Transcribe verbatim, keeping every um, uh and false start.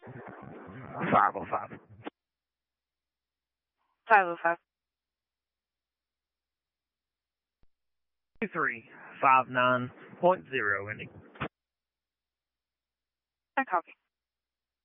five oh five. five oh five. two three five nine point zero ending. I copy.